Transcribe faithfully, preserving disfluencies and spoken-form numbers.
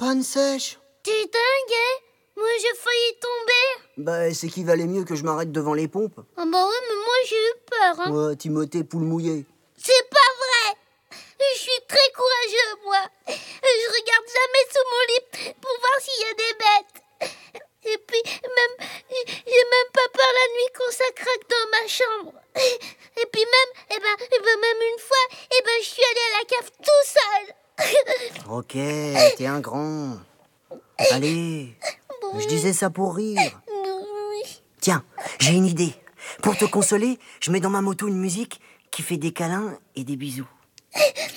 panne sèche. T'es dingue, hein? Moi, j'ai failli tomber. Bah, c'est qu'il valait mieux que je m'arrête devant les pompes. Ah bah ouais, mais moi, j'ai eu peur, hein. Ouais, Timothée, poule mouillée. C'est pas vrai. Je suis très courageux, moi. Je regarde jamais sous mon lit pour voir s'il y a des bêtes. Et puis, même, j'ai même pas peur la nuit quand ça craque dans ma chambre. Et puis même, eh ben, eh ben même une fois, eh ben, je suis allée à la cave tout seul. Ok, t'es un grand. Allez, je disais ça pour rire. Oui. Tiens, j'ai une idée. Pour te consoler, je mets dans ma moto une musique qui fait des câlins et des bisous.